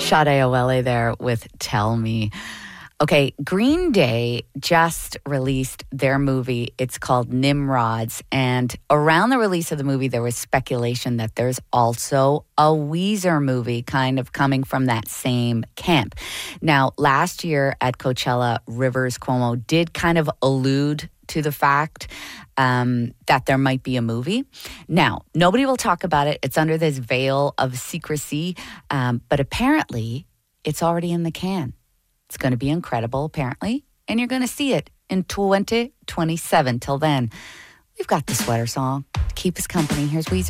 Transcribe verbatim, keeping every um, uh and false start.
Sade Awele there with Tell Me. Okay, Green Day just released their movie. It's called Nimrods. And around the release of the movie, there was speculation that there's also a Weezer movie kind of coming from that same camp. Now, last year at Coachella, Rivers Cuomo did kind of allude to the fact um, that there might be a movie. Now, nobody will talk about it. It's under this veil of secrecy. Um, but apparently, it's already in the can. It's going to be incredible, apparently, and you're going to see it in twenty twenty-seven. Till then, we've got the sweater song to keep us company. Here's Weezer.